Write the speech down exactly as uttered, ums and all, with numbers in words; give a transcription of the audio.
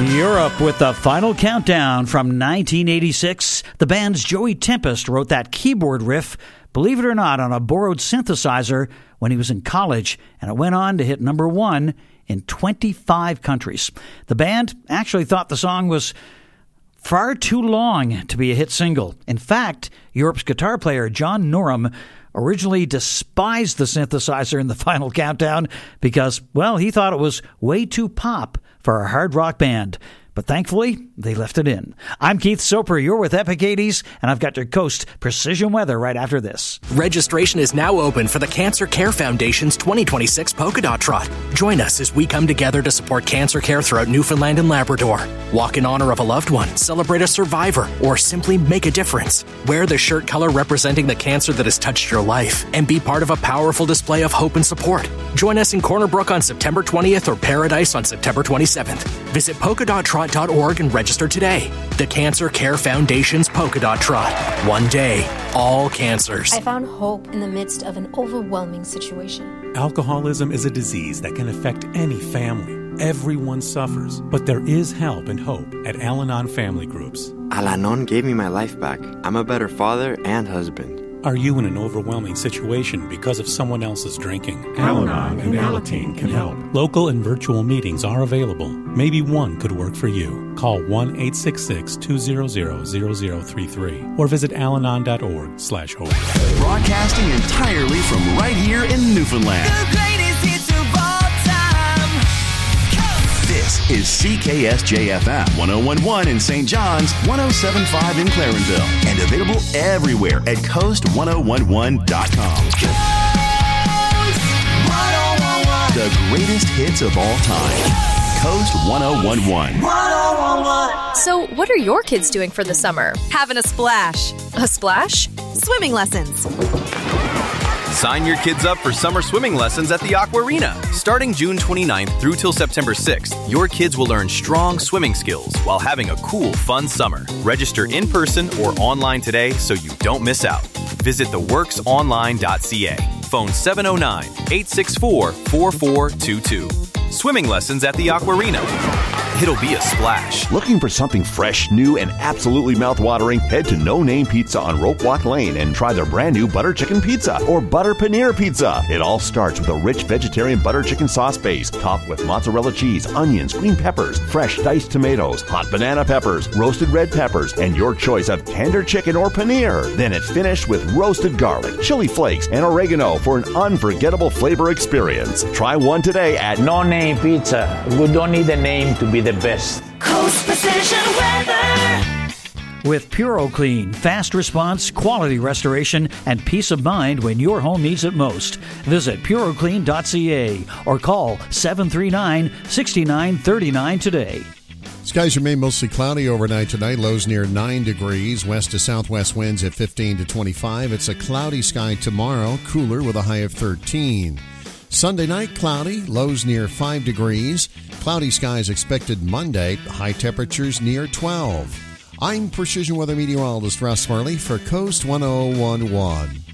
Europe with the final countdown from nineteen eighty-six. The band's Joey Tempest wrote that keyboard riff, believe it or not, on a borrowed synthesizer when he was in college, and it went on to hit number one in twenty-five countries. The band actually thought the song was far too long to be a hit single. In fact, Europe's guitar player John Norum originally despised the synthesizer in the final countdown because, well, he thought it was way too pop for a hard rock band. But thankfully, they left it in. I'm Keith Soper. You're with Epic eighties, and I've got your Coast Precision Weather right after this. Registration is now open for the Cancer Care Foundation's twenty twenty-six Polka Dot Trot. Join us as we come together to support cancer care throughout Newfoundland and Labrador. Walk in honor of a loved one, celebrate a survivor, or simply make a difference. Wear the shirt color representing the cancer that has touched your life, and be part of a powerful display of hope and support. Join us in Corner Brook on September twentieth or Paradise on September twenty-seventh. Visit polka dot trot dot org and register today. The Cancer Care Foundation's Polka Dot Trot. One day, all cancers. I found hope in the midst of an overwhelming situation. Alcoholism is a disease that can affect any family. Everyone suffers, but there is help and hope at Al-Anon Family Groups. Al-Anon gave me my life back. I'm a better father and husband. Are you in an overwhelming situation because of someone else's drinking? Al-Anon and Alateen can help. Local and virtual meetings are available. Maybe one could work for you. Call one eight six six, two zero zero, zero zero three three or visit alanon dot org slash hope. Broadcasting entirely from right here in Newfoundland. The greatest hits of all time. This is C K S J F M one oh one point one in Saint John's, one oh seven point five in Clarenville, and available everywhere at coast ten eleven dot com. The greatest hits of all time. Coast ten eleven. So, what are your kids doing for the summer? Having a splash. A splash? Swimming lessons. Sign your kids up for summer swimming lessons at the Aquarina. Starting June twenty-ninth through till September sixth, your kids will learn strong swimming skills while having a cool, fun summer. Register in person or online today so you don't miss out. Visit the works online dot c a. Phone seven oh nine, eight six four, four four two two. Swimming lessons at the Aquarina. It'll be a splash. Looking for something fresh, new, and absolutely mouth-watering? Head to No Name Pizza on Rope Walk Lane and try their brand new butter chicken pizza or butter paneer pizza. It all starts with a rich vegetarian butter chicken sauce base topped with mozzarella cheese, onions, green peppers, fresh diced tomatoes, hot banana peppers, roasted red peppers, and your choice of tender chicken or paneer. Then it's finished with roasted garlic, chili flakes, and oregano for an unforgettable flavor experience. Try one today at No Name Pizza. We don't need a name to be the best. Coast Precision Weather. With PuroClean, fast response, quality restoration, and peace of mind when your home needs it most. Visit puro clean dot c a or call seven three nine, six nine three nine today. Skies remain mostly cloudy overnight tonight. Lows near nine degrees. West to southwest winds at fifteen to twenty-five. It's a cloudy sky tomorrow, cooler with a high of thirteen. Sunday night, cloudy, lows near five degrees. Cloudy skies expected Monday, high temperatures near twelve. I'm Precision Weather Meteorologist Russ Marley for Coast ten eleven.